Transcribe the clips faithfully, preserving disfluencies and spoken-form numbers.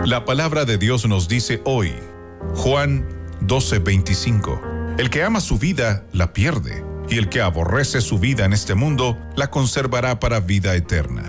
La palabra de Dios nos dice hoy, Juan doce veinticinco, el que ama su vida la pierde, y el que aborrece su vida en este mundo la conservará para vida eterna.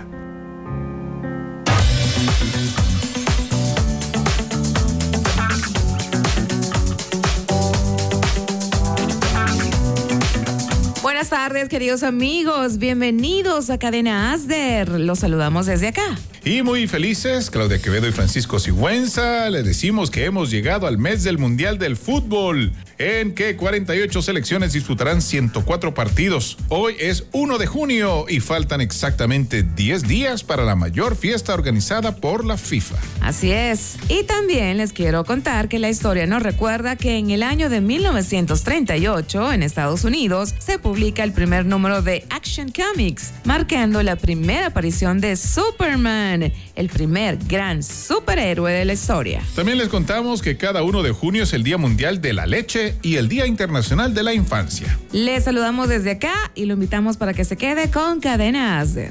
Buenas tardes, queridos amigos. Bienvenidos a Cadena Asder. Los saludamos desde acá. Y muy felices, Claudia Quevedo y Francisco Sigüenza, le decimos que hemos llegado al mes del Mundial del Fútbol, en que cuarenta y ocho selecciones disputarán ciento cuatro partidos. Hoy es uno de junio y faltan exactamente diez días para la mayor fiesta organizada por la FIFA. Así es. Y también les quiero contar que la historia nos recuerda que en el año de mil novecientos treinta y ocho, en Estados Unidos, se publica el primer número de Action Comics, marcando la primera aparición de Superman, el primer gran superhéroe de la historia. También les contamos que cada uno de junio es el Día Mundial de la Leche y el Día Internacional de la Infancia. Les saludamos desde acá y lo invitamos para que se quede con Cadena Asder.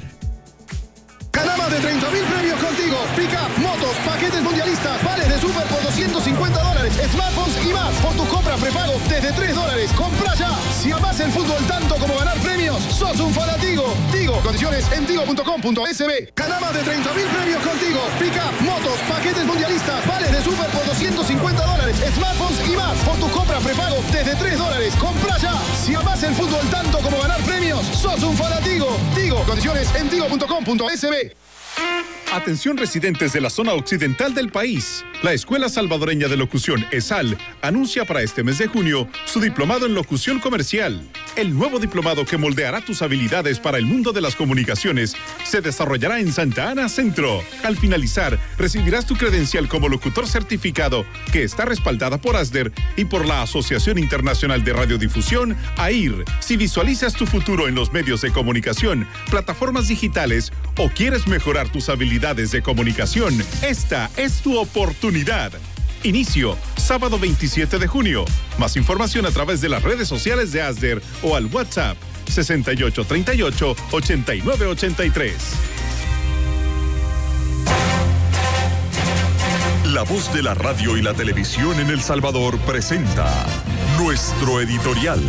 Gana más de treinta mil premios contigo. Pick-up, motos, paquetes mundialistas, vales de super por doscientos cincuenta dólares, smartphones y más. Por tu compra prepago desde tres dólares. Compra ya. Si amas el fútbol tanto como ganar premios, sos un fanatigo. Tigo, condiciones en tigo punto com punto es be. Gana más de treinta mil premios contigo. Pick-up, motos, paquetes mundialistas, vales de super por doscientos cincuenta dólares, smartphones y más. Por tu compra prepago desde tres dólares. Compra ya. Si amas el fútbol tanto como ganar premios, sos un fanatigo. Tigo, condiciones en tigo punto com punto es be. Atención residentes de la zona occidental del país. La Escuela Salvadoreña de Locución, ESAL, anuncia para este mes de junio su diplomado en locución comercial. El nuevo diplomado que moldeará tus habilidades para el mundo de las comunicaciones se desarrollará en Santa Ana Centro. Al finalizar, recibirás tu credencial como locutor certificado, que está respaldada por Asder y por la Asociación Internacional de Radiodifusión, A I R. Si visualizas tu futuro en los medios de comunicación, plataformas digitales o quieres mejorar tus habilidades de comunicación, esta es tu oportunidad. Inicio, sábado veintisiete de junio. Más información a través de las redes sociales de Asder o al WhatsApp sesenta y ocho treinta y ocho ochenta y nueve ochenta y tres. La voz de la radio y la televisión en El Salvador presenta nuestro editorial.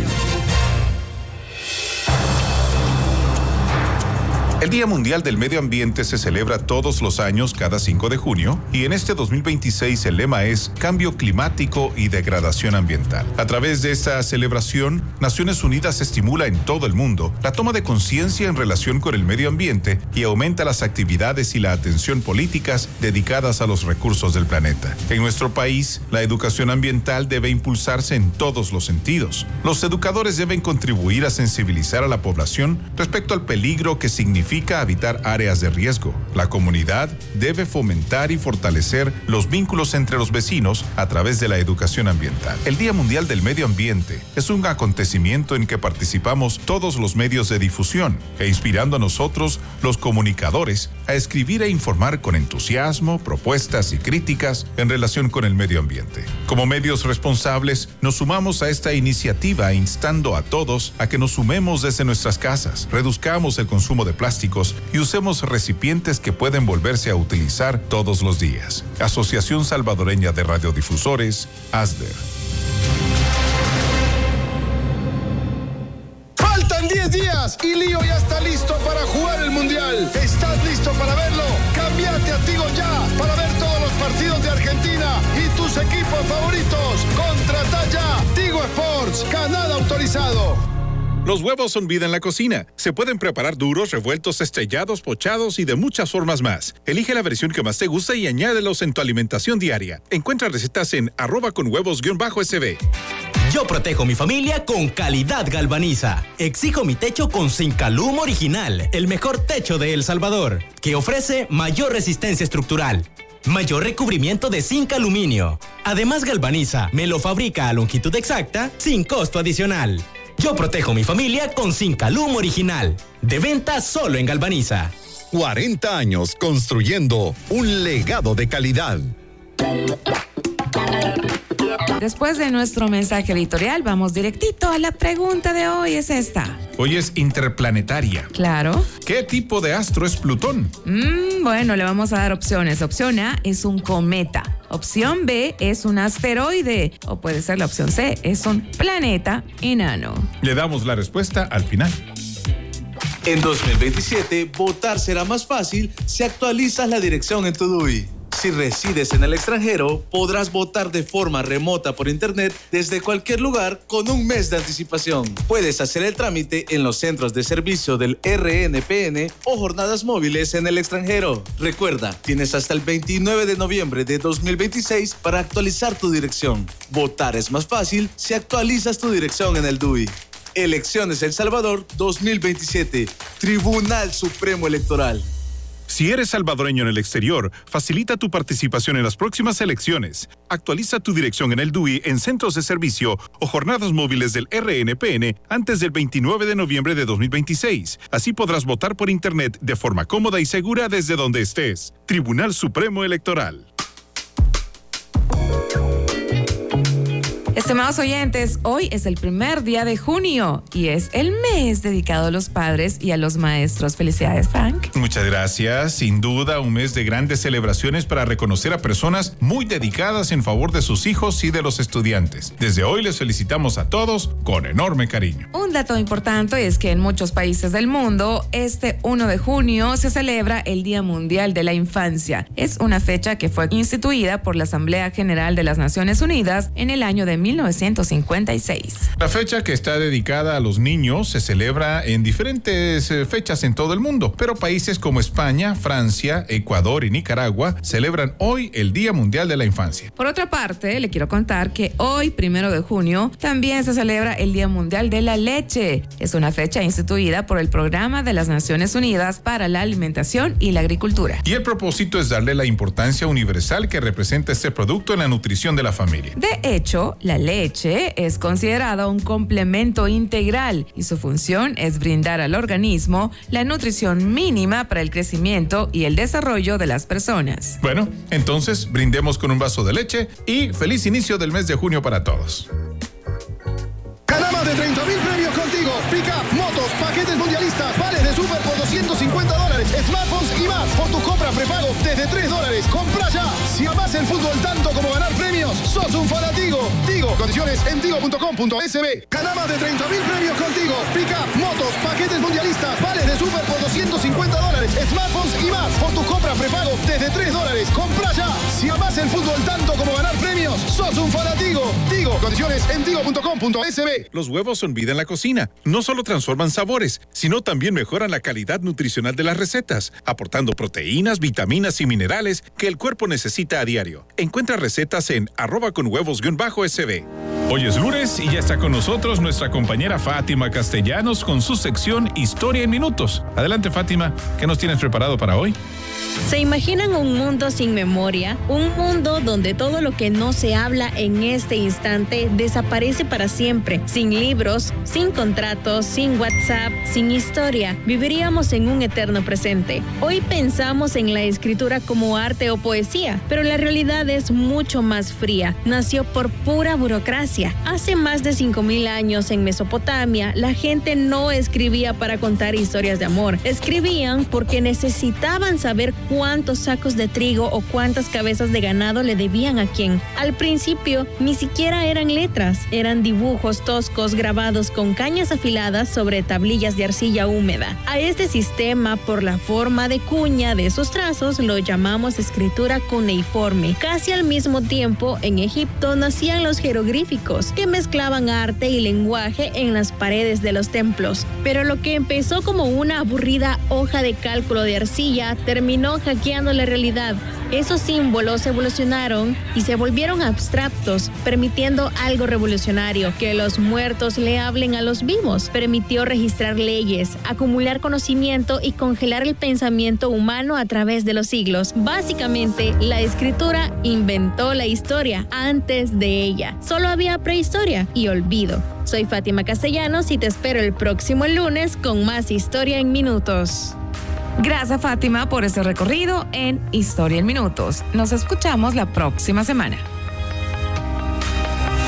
El Día Mundial del Medio Ambiente se celebra todos los años cada cinco de junio y en este dos mil veintiséis el lema es Cambio Climático y Degradación Ambiental. A través de esta celebración, Naciones Unidas estimula en todo el mundo la toma de conciencia en relación con el medio ambiente y aumenta las actividades y la atención políticas dedicadas a los recursos del planeta. En nuestro país, la educación ambiental debe impulsarse en todos los sentidos. Los educadores deben contribuir a sensibilizar a la población respecto al peligro que significa habitar áreas de riesgo. La comunidad debe fomentar y fortalecer los vínculos entre los vecinos a través de la educación ambiental. El Día Mundial del Medio Ambiente es un acontecimiento en que participamos todos los medios de difusión e inspirando a nosotros, los comunicadores, a escribir e informar con entusiasmo, propuestas y críticas en relación con el medio ambiente. Como medios responsables, nos sumamos a esta iniciativa instando a todos a que nos sumemos desde nuestras casas, reduzcamos el consumo de plástico y usemos recipientes que pueden volverse a utilizar todos los días. Asociación Salvadoreña de Radiodifusores, Asder. Faltan diez días y Lío ya está listo para jugar el Mundial. ¿Estás listo para verlo? Cámbiate a Tigo ya para ver todos los partidos de Argentina y tus equipos favoritos. Contrata ya Tigo Sports, canal autorizado. Los huevos son vida en la cocina. Se pueden preparar duros, revueltos, estrellados, pochados y de muchas formas más. Elige la versión que más te gusta y añádelos en tu alimentación diaria. Encuentra recetas en arroba con huevos guión bajo sb. Yo protejo mi familia con calidad Galvaniza. Exijo mi techo con Zincalum Original, el mejor techo de El Salvador, que ofrece mayor resistencia estructural, mayor recubrimiento de zinc aluminio. Además, Galvaniza me lo fabrica a longitud exacta sin costo adicional. Yo protejo mi familia con Zincalum Original. De venta solo en Galvaniza. cuarenta años construyendo un legado de calidad. Después de nuestro mensaje editorial, vamos directito a la pregunta de hoy, es esta. Hoy es interplanetaria. Claro. ¿Qué tipo de astro es Plutón? Mm, bueno, le vamos a dar opciones. Opción A es un cometa. Opción B es un asteroide. O puede ser la opción C, es un planeta enano. Le damos la respuesta al final. En dos mil veintisiete, votar será más fácil si actualizas la dirección en tu D U I. Si resides en el extranjero, podrás votar de forma remota por internet desde cualquier lugar con un mes de anticipación. Puedes hacer el trámite en los centros de servicio del R N P N o jornadas móviles en el extranjero. Recuerda, tienes hasta el veintinueve de noviembre de dos mil veintiséis para actualizar tu dirección. Votar es más fácil si actualizas tu dirección en el D U I. Elecciones El Salvador dos mil veintisiete. Tribunal Supremo Electoral. Si eres salvadoreño en el exterior, facilita tu participación en las próximas elecciones. Actualiza tu dirección en el D U I en centros de servicio o jornadas móviles del R N P N antes del veintinueve de noviembre de dos mil veintiséis. Así podrás votar por internet de forma cómoda y segura desde donde estés. Tribunal Supremo Electoral. Estimados oyentes, hoy es el primer día de junio y es el mes dedicado a los padres y a los maestros. Felicidades, Frank. Muchas gracias. Sin duda, un mes de grandes celebraciones para reconocer a personas muy dedicadas en favor de sus hijos y de los estudiantes. Desde hoy les felicitamos a todos con enorme cariño. Un dato importante es que en muchos países del mundo, este primero de junio se celebra el Día Mundial de la Infancia. Es una fecha que fue instituida por la Asamblea General de las Naciones Unidas en el año de mil novecientos cincuenta y seis. La fecha, que está dedicada a los niños, se celebra en diferentes eh, fechas en todo el mundo, pero países como España, Francia, Ecuador y Nicaragua celebran hoy el Día Mundial de la Infancia. Por otra parte, le quiero contar que hoy, primero de junio, también se celebra el Día Mundial de la Leche. Es una fecha instituida por el Programa de las Naciones Unidas para la Alimentación y la Agricultura. Y el propósito es darle la importancia universal que representa este producto en la nutrición de la familia. De hecho, la leche es considerada un complemento integral y su función es brindar al organismo la nutrición mínima para el crecimiento y el desarrollo de las personas. Bueno, entonces brindemos con un vaso de leche y feliz inicio del mes de junio para todos. Gana más de treinta mil premios contigo. Pica, motos, paquetes mundialistas, vales de super por doscientos cincuenta dólares, smartphones y más. Por tu compra prepago desde tres dólares. Compra ya. Si amás el fútbol tanto como ganar premios, sos un fanático. Tigo, condiciones en tigo punto com punto es be. Gana más de treinta mil premios contigo. Pica, motos, paquetes mundialistas, vales de super por doscientos cincuenta dólares, smartphones y más. Por tu compra prepago desde tres dólares. Compra ya. Si amás el fútbol tanto como ganar premios, sos un fanático. Tigo, condiciones en tigo punto com punto es be. Los huevos son vida en la cocina. No solo transforman sabores, sino también mejoran la calidad nutricional de las recetas, aportando proteínas, vitaminas y minerales que el cuerpo necesita a diario. Encuentra recetas en arroba con huevos guión bajo sb. Hoy es lunes y ya está con nosotros nuestra compañera Fátima Castellanos con su sección Historia en Minutos. Adelante, Fátima, ¿qué nos tienes preparado para hoy? ¿Se imaginan un mundo sin memoria? Un mundo donde todo lo que no se habla en este instante desaparece para siempre. Sin libros, sin contratos, sin WhatsApp, sin historia. Viviríamos en un eterno presente. Hoy pensamos en la escritura como arte o poesía, pero la realidad es mucho más fría. Nació por pura burocracia. Hace más de cinco mil años en Mesopotamia, la gente no escribía para contar historias de amor. Escribían porque necesitaban saber cuántos sacos de trigo o cuántas cabezas de ganado le debían a quién. Al principio, ni siquiera eran letras, eran dibujos toscos grabados con cañas afiladas sobre tablillas de arcilla húmeda. A este sistema, por la forma de cuña de esos trazos, lo llamamos escritura cuneiforme. Casi al mismo tiempo, en Egipto nacían los jeroglíficos, que mezclaban arte y lenguaje en las paredes de los templos. Pero lo que empezó como una aburrida hoja de cálculo de arcilla terminó hackeando la realidad. Esos símbolos evolucionaron y se volvieron abstractos, permitiendo algo revolucionario, que los muertos le hablen a los vivos. Permitió registrar leyes, acumular conocimiento y congelar el pensamiento humano a través de los siglos. Básicamente, la escritura inventó la historia antes de ella. Solo había prehistoria y olvido. Soy Fátima Castellanos y te espero el próximo lunes con más Historia en Minutos. Gracias, Fátima, por este recorrido en Historia en Minutos. Nos escuchamos la próxima semana.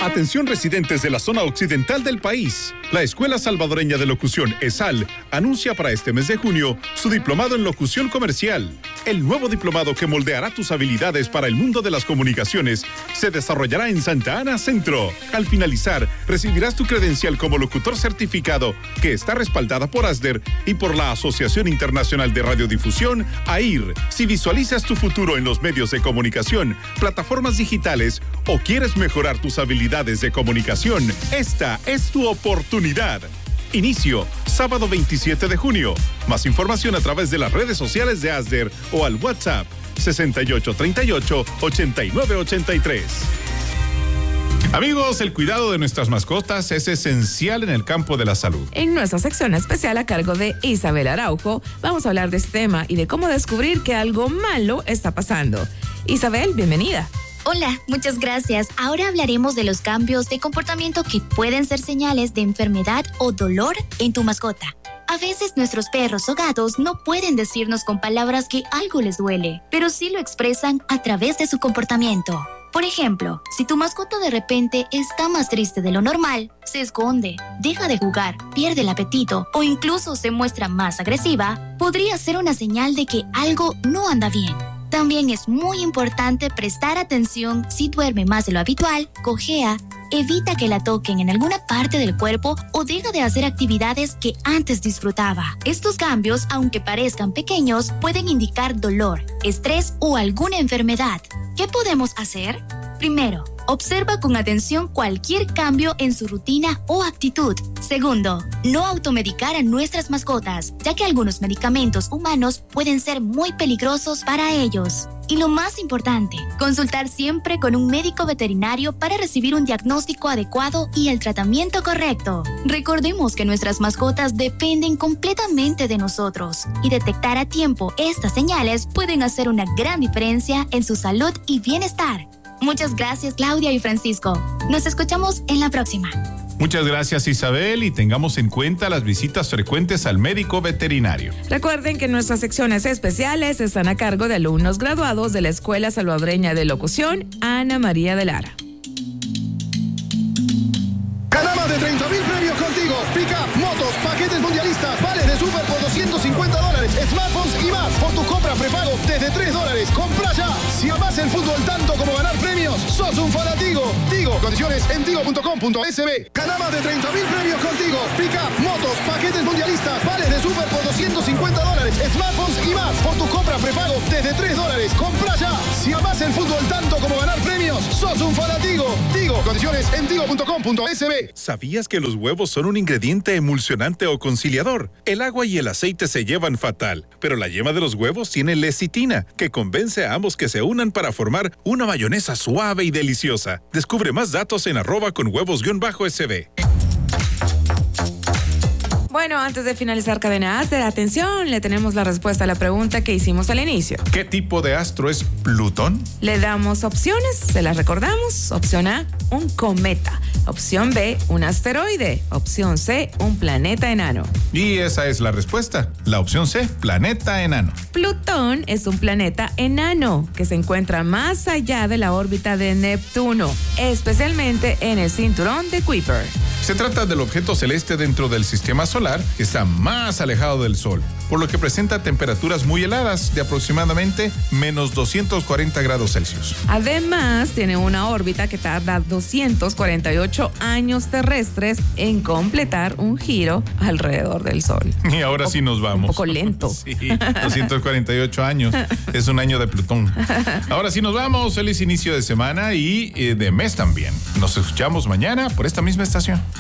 Atención residentes de la zona occidental del país. La Escuela Salvadoreña de Locución ESAL anuncia para este mes de junio su diplomado en locución comercial. El nuevo diplomado que moldeará tus habilidades para el mundo de las comunicaciones se desarrollará en Santa Ana Centro. Al finalizar, recibirás tu credencial como locutor certificado que está respaldada por ASDER y por la Asociación Internacional de Radiodifusión, A I R. Si visualizas tu futuro en los medios de comunicación, plataformas digitales o quieres mejorar tus habilidades de comunicación, esta es tu oportunidad. Inicio, sábado veintisiete de junio. Más información a través de las redes sociales de ASDER o al WhatsApp sesenta y ocho treinta y ocho, ochenta y nueve ochenta y tres. Amigos, el cuidado de nuestras mascotas es esencial en el campo de la salud. En nuestra sección especial a cargo de Isabel Araujo, vamos a hablar de este tema y de cómo descubrir que algo malo está pasando. Isabel, bienvenida. Hola, muchas gracias. Ahora hablaremos de los cambios de comportamiento que pueden ser señales de enfermedad o dolor en tu mascota. A veces nuestros perros o gatos no pueden decirnos con palabras que algo les duele, pero sí lo expresan a través de su comportamiento. Por ejemplo, si tu mascota de repente está más triste de lo normal, se esconde, deja de jugar, pierde el apetito o incluso se muestra más agresiva, podría ser una señal de que algo no anda bien. También es muy importante prestar atención si duerme más de lo habitual, cojea, evita que la toquen en alguna parte del cuerpo o deja de hacer actividades que antes disfrutaba. Estos cambios, aunque parezcan pequeños, pueden indicar dolor, estrés o alguna enfermedad. ¿Qué podemos hacer? Primero, observa con atención cualquier cambio en su rutina o actitud. Segundo, no automedicar a nuestras mascotas, ya que algunos medicamentos humanos pueden ser muy peligrosos para ellos. Y lo más importante, consultar siempre con un médico veterinario para recibir un diagnóstico adecuado y el tratamiento correcto. Recordemos que nuestras mascotas dependen completamente de nosotros y detectar a tiempo estas señales pueden hacer una gran diferencia en su salud y bienestar. Muchas gracias, Claudia y Francisco. Nos escuchamos en la próxima. Muchas gracias, Isabel, y tengamos en cuenta las visitas frecuentes al médico veterinario. Recuerden que nuestras secciones especiales están a cargo de alumnos graduados de la Escuela Salvadoreña de Locución, Ana María de Lara. Gana más de treinta mil premios contigo. Pick-up, motos, paquetes mundialistas, vales de super por doscientos cincuenta dólares, smartphones y más. Por tu compra prepago desde tres dólares. Compra ya. Si amas el fútbol tanto como ganar premios, sos un fanático. Tigo, condiciones en tigo punto com punto es be. Gana más de treinta mil premios contigo. Pick-up, motos, paquetes mundialistas, vales de super por doscientos cincuenta dólares, smartphones y más. Por tu compra prepago desde tres dólares. Compra ya. Si amas el fútbol tanto como ganar premios, sos un fanático. Tigo, condiciones en tigo punto com punto es be. ¿Sabías que los huevos son un ingrediente emulsionante o conciliador? El agua y el aceite se llevan fatal, pero la yema de los huevos tiene lecitina, que convence a ambos que se unan para formar una mayonesa suave y deliciosa. Descubre más datos en arroba con huevos guión bajo sb. Bueno, antes de finalizar Cadena Aster, atención, le tenemos la respuesta a la pregunta que hicimos al inicio. ¿Qué tipo de astro es Plutón? Le damos opciones, se las recordamos. Opción A, un cometa. Opción B, un asteroide. Opción C, un planeta enano. Y esa es la respuesta. La opción C, planeta enano. Plutón es un planeta enano que se encuentra más allá de la órbita de Neptuno, especialmente en el cinturón de Kuiper. Se trata del objeto celeste dentro del sistema solar que está más alejado del Sol, por lo que presenta temperaturas muy heladas de aproximadamente menos doscientos cuarenta grados Celsius. Además, tiene una órbita que tarda doscientos cuarenta y ocho años terrestres en completar un giro alrededor del Sol. Y ahora sí nos vamos. Un poco lento. Sí, doscientos cuarenta y ocho años. Es un año de Plutón. Ahora sí nos vamos. Feliz inicio de semana y eh, de mes también. Nos escuchamos mañana por esta misma estación.